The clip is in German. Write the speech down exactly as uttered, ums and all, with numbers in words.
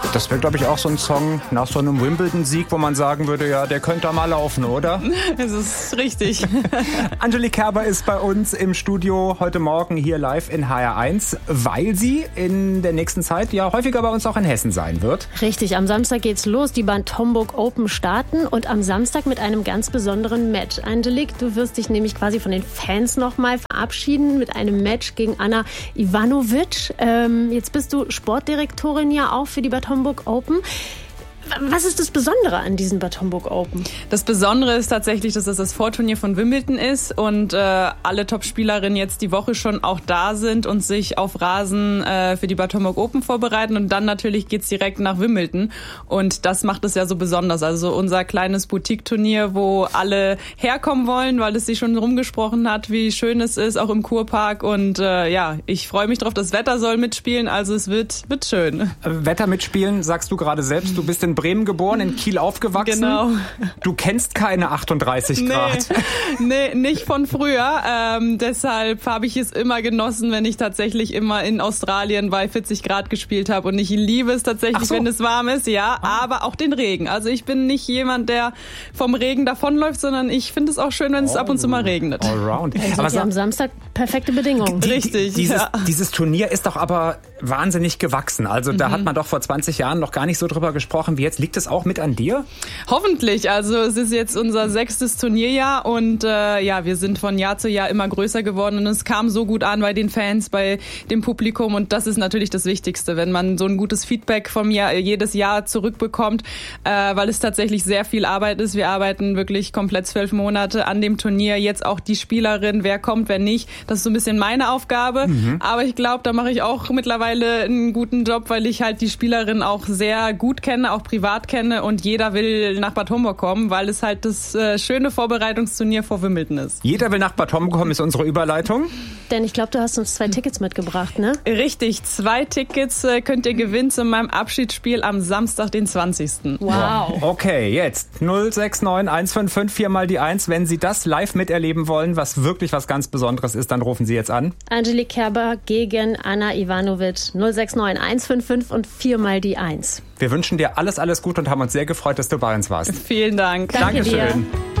Das wäre, glaube ich, auch so ein Song nach so einem Wimbledon-Sieg, wo man sagen würde, ja, der könnte da mal laufen, oder? Das ist richtig. Angelique Kerber ist bei uns im Studio heute Morgen hier live in H R eins, weil sie in der nächsten Zeit ja häufiger bei uns auch in Hessen sein wird. Richtig, am Samstag geht's los, die Bad Homburg Open starten und am Samstag mit einem ganz besonderen Match. Angelique, du wirst dich nämlich quasi von den Fans nochmal verabschieden mit einem Match gegen Ana Ivanovic. Ähm, jetzt bist du Sportdirektorin ja auch für die Bad Homburg Open. Was ist das Besondere an diesen Bad Homburg Open? Das Besondere ist tatsächlich, dass das das Vorturnier von Wimbledon ist und äh, alle Top-Spielerinnen jetzt die Woche schon auch da sind und sich auf Rasen äh, für die Bad Homburg Open vorbereiten. Und dann natürlich geht's direkt nach Wimbledon. Und das macht es ja so besonders. Also unser kleines Boutique-Turnier, wo alle herkommen wollen, weil es sich schon rumgesprochen hat, wie schön es ist, auch im Kurpark. Und äh, ja, ich freue mich drauf. Das Wetter soll mitspielen, also es wird, wird schön. Wetter mitspielen, sagst du gerade selbst. Du bist in Bremen geboren, in Kiel aufgewachsen. Genau. Du kennst keine achtunddreißig Grad. Nee, nee, nicht von früher. Ähm, deshalb habe ich es immer genossen, wenn ich tatsächlich immer in Australien bei vierzig Grad gespielt habe. Und ich liebe es tatsächlich, so. wenn es warm ist, ja, ah. aber auch den Regen. Also ich bin nicht jemand, der vom Regen davonläuft, sondern ich finde es auch schön, wenn es oh. ab und zu mal regnet. Allround. Also aber am Samstag perfekte Bedingungen. Die, Richtig. Dieses, ja. dieses Turnier ist doch aber wahnsinnig gewachsen. Also da mhm. hat man doch vor zwanzig Jahren noch gar nicht so drüber gesprochen wie jetzt. Liegt es auch mit an dir? Hoffentlich. Also es ist jetzt unser sechstes Turnierjahr und äh, ja, wir sind von Jahr zu Jahr immer größer geworden und es kam so gut an bei den Fans, bei dem Publikum und das ist natürlich das Wichtigste, wenn man so ein gutes Feedback von mir jedes Jahr zurückbekommt, äh, weil es tatsächlich sehr viel Arbeit ist. Wir arbeiten wirklich komplett zwölf Monate an dem Turnier. Jetzt auch die Spielerin, wer kommt, wer nicht. Das ist so ein bisschen meine Aufgabe. Mhm. Aber ich glaube, da mache ich auch mittlerweile einen guten Job, weil ich halt die Spielerin auch sehr gut kenne, auch privat kenne und jeder will nach Bad Homburg kommen, weil es halt das äh, schöne Vorbereitungsturnier vor Wimbledon ist. Jeder will nach Bad Homburg kommen, ist unsere Überleitung. Denn ich glaube, du hast uns zwei Tickets mitgebracht, ne? Richtig, zwei Tickets äh, könnt ihr gewinnen zu meinem Abschiedsspiel am Samstag, den zwanzigsten Wow. Okay, jetzt null sechs neun eins fünf fünf vier mal die eins. Wenn Sie das live miterleben wollen, was wirklich was ganz Besonderes ist, dann rufen Sie jetzt an. Angelique Kerber gegen Ana Ivanovic. null sechs neun eins fünf fünf und vier mal die eins. Wir wünschen dir alles, alles gut und haben uns sehr gefreut, dass du bei uns warst. Vielen Dank. Danke Dankeschön. dir.